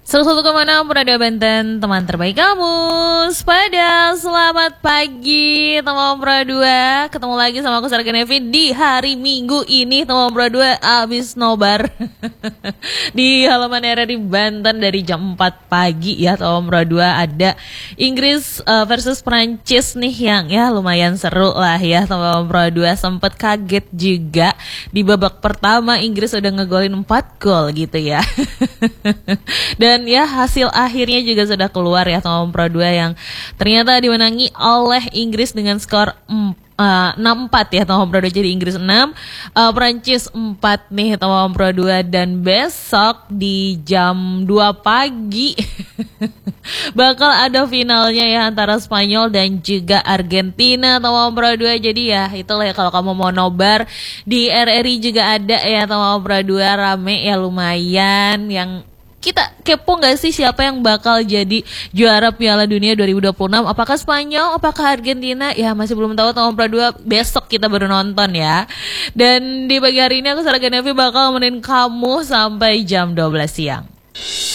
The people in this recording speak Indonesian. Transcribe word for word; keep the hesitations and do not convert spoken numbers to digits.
seratus satu koma enam Radio Banten, teman terbaik kamu. Pada selamat pagi teman Pro dua. Ketemu lagi sama aku Sarah Genevi di hari Minggu ini teman Pro dua abis nobar di halaman R R I Banten dari jam empat pagi ya teman Pro dua. Ada Inggris uh, versus Prancis nih yang ya lumayan seru lah ya teman Pro dua. Sempet kaget juga di babak pertama Inggris udah ngegolin empat gol gitu ya. Dan Dan ya hasil akhirnya juga sudah keluar ya teman Pro dua yang ternyata dimenangi oleh Inggris dengan skor enam empat ya teman Pro dua. Jadi Inggris enam, uh, Prancis empat nih teman Pro dua. Dan besok di jam dua pagi bakal ada finalnya ya antara Spanyol dan juga Argentina teman Pro dua. Jadi ya itulah ya, kalau kamu mau nobar di R R I juga ada ya teman Pro dua, rame ya lumayan. Yang kita kepo gak sih siapa yang bakal jadi juara Piala Dunia dua ribu dua puluh enam? Apakah Spanyol? Apakah Argentina? Ya masih belum tahu teman Pro dua, besok kita baru nonton ya. Dan di pagi hari ini aku Sarah Genevi bakal nemenin kamu sampai jam dua belas siang.